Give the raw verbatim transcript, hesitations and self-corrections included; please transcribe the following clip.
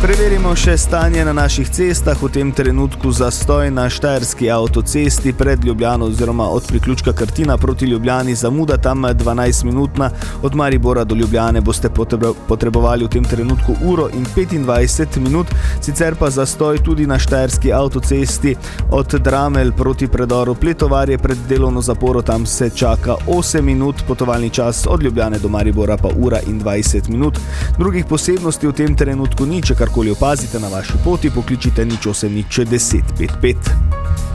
Preverimo še stanje na naših cestah. V tem trenutku zastoj na štajerski avtocesti pred Ljubljano oziroma od priključka Krtina proti Ljubljani, zamuda tam dvanajst minutna. Od Maribora do Ljubljane boste potrebovali v tem trenutku uro in petindvajset minut. Sicer pa zastoj tudi na štajerski avtocesti od Dramelj proti predoru Pletovarje pred delovno zaporo. Tam se čaka osem minut, potovalni čas od Ljubljane do Maribora pa ura in dvajset minut. Drugih posebnosti v tem trenutku ni. Če karkoli opazite na vaši poti, pokličite nič osem nič deset pet pet.